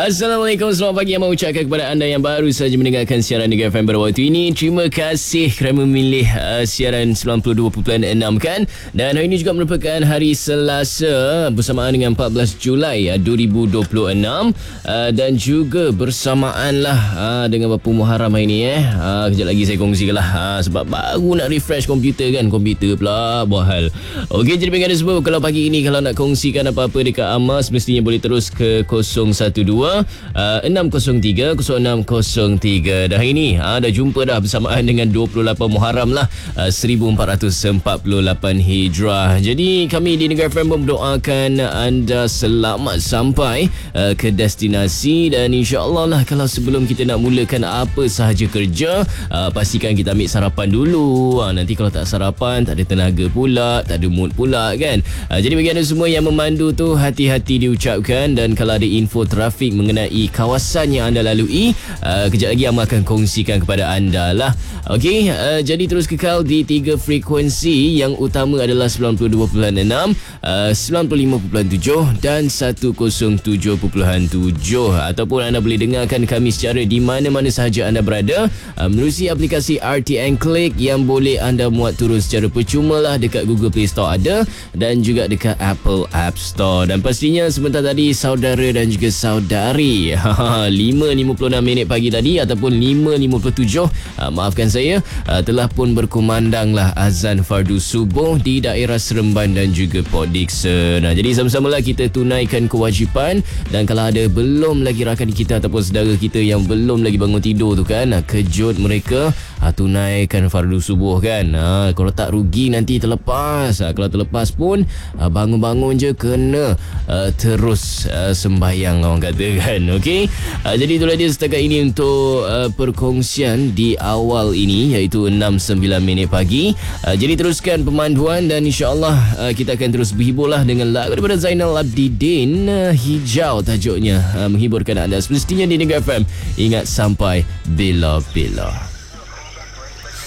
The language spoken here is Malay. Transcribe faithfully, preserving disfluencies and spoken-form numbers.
Assalamualaikum, selamat pagi yang mau ucapkan kepada anda yang baru saja mendengarkan siaran Negeri F M pada waktu ini. Terima kasih kerana memilih uh, siaran sembilan puluh dua perpuluhan enam kan. Dan hari ini juga merupakan hari Selasa bersamaan dengan empat belas Julai uh, dua ribu dua puluh enam uh, dan juga bersamaan lah uh, dengan Bapa Muharram hari ini eh. Uh, kejap lagi saya kongsikan lah uh, sebab baru nak refresh komputer kan. Komputer pula buat hal. Okey, jadi bagi anda semua, kalau pagi ini kalau nak kongsikan apa-apa dekat Amas, mestinya boleh terus ke kosong satu dua enam kosong tiga kosong enam kosong tiga. Dah hari ni ha, dah jumpa dah bersamaan dengan dua puluh lapan Muharram lah, uh, seribu empat ratus empat puluh lapan Hijrah. Jadi kami di Negeri F M mendoakan anda selamat sampai uh, ke destinasi. Dan insyaAllah lah, kalau sebelum kita nak mulakan apa sahaja kerja, uh, pastikan kita ambil sarapan dulu. uh, Nanti kalau tak sarapan, tak ada tenaga pula, tak ada mood pula kan. uh, Jadi bagi anda semua yang memandu tu, hati-hati diucapkan. Dan kalau ada info trafik mengenai kawasan yang anda lalui, uh, kejap lagi Amal akan kongsikan kepada anda lah. Okey, uh, jadi terus kekal di tiga frekuensi yang utama adalah sembilan puluh dua perpuluhan enam, uh, sembilan puluh lima perpuluhan tujuh dan seratus tujuh perpuluhan tujuh. Ataupun anda boleh dengarkan kami secara di mana-mana sahaja anda berada uh, menerusi aplikasi R T N Click yang boleh anda muat turun secara percuma lah dekat Google Play Store ada, dan juga dekat Apple App Store. Dan pastinya sebentar tadi saudara dan juga saudari lima lima puluh enam minit pagi tadi ataupun lima lima puluh tujuh, uh, maafkan saya, uh, telah pun berkumandanglah azan fardu subuh di daerah Seremban dan juga Port Dickson. Nah, jadi sama-samalah kita tunaikan kewajipan. Dan kalau ada belum lagi rakan kita ataupun saudara kita yang belum lagi bangun tidur tu kan, uh, kejut mereka, uh, tunaikan fardu subuh kan. uh, Kalau tak rugi nanti terlepas. uh, Kalau terlepas pun uh, bangun-bangun je kena uh, terus uh, sembahyang orang kata kan. Okey, uh, jadi itulah dia setakat ini untuk uh, perkongsian di awal ini, iaitu enam sembilan minit pagi. uh, Jadi teruskan pemanduan dan insyaAllah uh, kita akan terus berhiburlah dengan lagu daripada Zainal Abidin, uh, Hijau tajuknya, uh, menghiburkan anda semestinya di Negeri F M. Ingat sampai bila-bila.